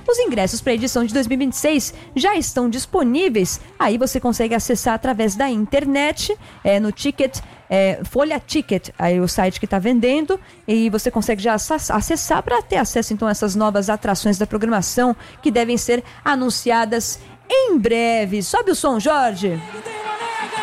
Os ingressos para a edição de 2026 já estão disponíveis. Aí você consegue acessar através da internet, no Ticket, Folha Ticket, aí o site que está vendendo, e você consegue já acessar para ter acesso então a essas novas atrações da programação que devem ser anunciadas em breve. Sobe o som, Jorge.